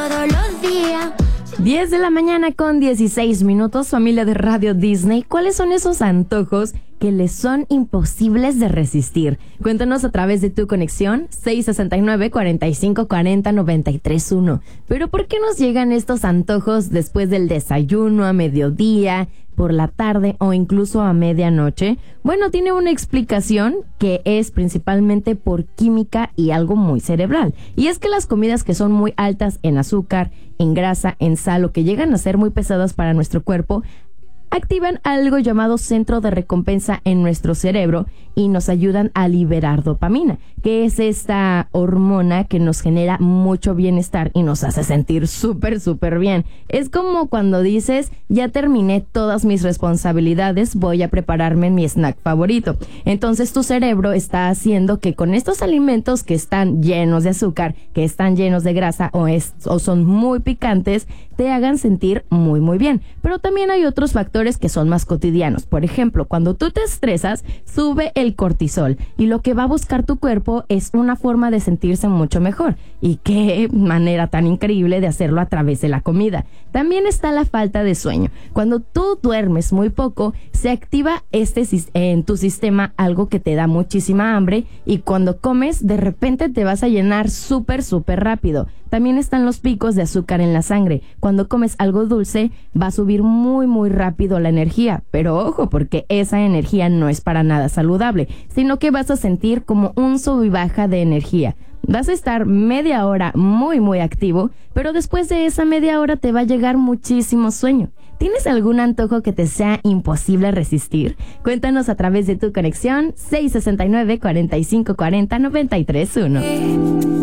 Todos los días. 10 de la mañana con 16 minutos, familia de Radio Disney. ¿Cuáles son esos antojos que les son imposibles de resistir? Cuéntanos a través de tu conexión 669-4540-931. Pero ¿por qué nos llegan estos antojos después del desayuno, a mediodía, por la tarde o incluso a medianoche? Bueno, tiene una explicación que es principalmente por química y algo muy cerebral. Y es que las comidas que son muy altas en azúcar, en grasa, en sal o que llegan a ser muy pesadas para nuestro cuerpo, activan algo llamado centro de recompensa en nuestro cerebro y nos ayudan a liberar dopamina, que es esta hormona que nos genera mucho bienestar y nos hace sentir súper bien. Es como cuando dices, ya terminé todas mis responsabilidades, voy a prepararme mi snack favorito. Entonces tu cerebro está haciendo que con estos alimentos que están llenos de azúcar, que están llenos de grasa o son muy picantes, te hagan sentir muy bien. Pero también hay otros factores que son más cotidianos. Por ejemplo, cuando tú te estresas, sube el cortisol y lo que va a buscar tu cuerpo es una forma de sentirse mucho mejor. Y qué manera tan increíble de hacerlo a través de la comida. También está la falta de sueño. Cuando tú duermes muy poco, se activa en tu sistema algo que te da muchísima hambre y cuando comes, de repente te vas a llenar súper rápido. También están los picos de azúcar en la sangre. Cuando comes algo dulce, va a subir muy rápido la energía. Pero ojo, porque esa energía no es para nada saludable, sino que vas a sentir como un sub y baja de energía. Vas a estar media hora muy activo, pero después de esa media hora te va a llegar muchísimo sueño. ¿Tienes algún antojo que te sea imposible resistir? Cuéntanos a través de tu conexión 669-4540-931.